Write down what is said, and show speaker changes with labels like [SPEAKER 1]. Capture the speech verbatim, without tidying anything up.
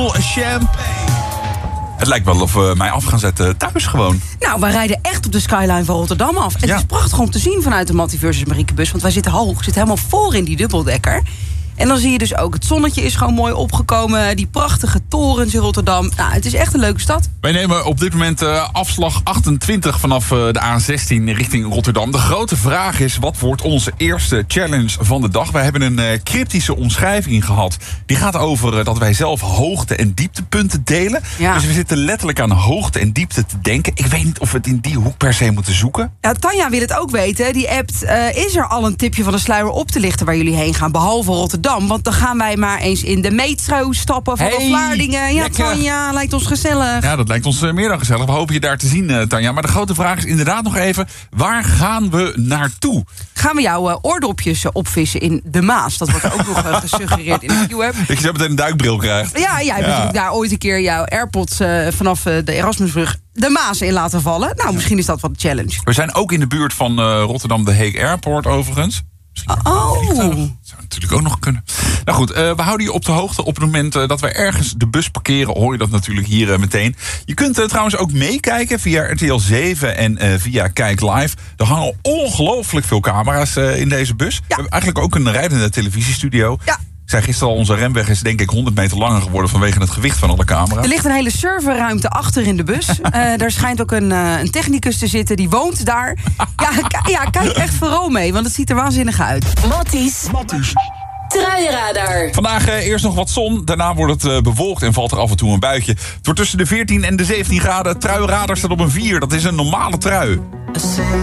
[SPEAKER 1] Champagne. Het lijkt wel of we mij af gaan zetten thuis gewoon.
[SPEAKER 2] Nou, wij rijden echt op de skyline van Rotterdam af. En
[SPEAKER 1] Ja.
[SPEAKER 2] het is prachtig om te zien vanuit de Mattie versus Marieke-bus. Want wij zitten hoog, zitten helemaal voor in die dubbeldekker. En dan zie je dus ook, het zonnetje is gewoon mooi opgekomen. Die prachtige torens in Rotterdam. Nou, het is echt een leuke stad.
[SPEAKER 1] Wij nemen op dit moment uh, afslag achtentwintig vanaf uh, de A zestien richting Rotterdam. De grote vraag is, wat wordt onze eerste challenge van de dag? Wij hebben een uh, cryptische omschrijving gehad. Die gaat over uh, dat wij zelf hoogte- en dieptepunten delen.
[SPEAKER 2] Ja.
[SPEAKER 1] Dus we zitten letterlijk aan hoogte en diepte te denken. Ik weet niet of we het in die hoek per se moeten zoeken.
[SPEAKER 2] Ja, Tanja wil het ook weten. Die appt, uh, is er al een tipje van de sluier op te lichten waar jullie heen gaan? Behalve Rotterdam. Want dan gaan wij maar eens in de metro stappen van
[SPEAKER 1] Hey,
[SPEAKER 2] Vlaardingen. Ja,
[SPEAKER 1] lekker.
[SPEAKER 2] Tanja, lijkt ons gezellig.
[SPEAKER 1] Ja, dat lijkt ons uh, meer dan gezellig. We hopen je daar te zien, uh, Tanja. Maar de grote vraag is inderdaad nog even, waar gaan we naartoe?
[SPEAKER 2] Gaan we jouw uh, oordopjes uh, opvissen in de Maas? Dat wordt ook nog uh, gesuggereerd in de Q-app.
[SPEAKER 1] Dat je zo meteen een duikbril krijgt.
[SPEAKER 2] Ja, jij hebt
[SPEAKER 1] Ja.
[SPEAKER 2] natuurlijk daar ooit een keer jouw AirPods uh, vanaf uh, de Erasmusbrug de Maas in laten vallen. Nou, misschien is dat wel de challenge.
[SPEAKER 1] We zijn ook in de buurt van uh, Rotterdam de Hague Airport overigens.
[SPEAKER 2] Oh.
[SPEAKER 1] Dat zou natuurlijk ook nog kunnen. Nou goed, uh, we houden je op de hoogte. Op het moment uh, dat wij ergens de bus parkeren, hoor je dat natuurlijk hier uh, meteen. Je kunt uh, trouwens ook meekijken via R T L zeven en uh, via Kijk Live. Er hangen ongelooflijk veel camera's uh, in deze bus. We hebben eigenlijk ook een rijdende televisiestudio.
[SPEAKER 2] Ja.
[SPEAKER 1] Ik zei gisteren al, onze remweg is denk ik honderd meter langer geworden vanwege het gewicht van alle camera's.
[SPEAKER 2] Er ligt een hele serverruimte achter in de bus. Uh, daar schijnt ook een, uh, een technicus te zitten, die woont daar. Ja, k- ja, kijk echt vooral mee, want het ziet er waanzinnig uit.
[SPEAKER 3] Matties. Truienradar.
[SPEAKER 1] Vandaag uh, eerst nog wat zon, daarna wordt het uh, bewolkt en valt er af en toe een buitje. Het wordt tussen de veertien en de zeventien graden. Truienradar staat op een vier, dat is een normale trui.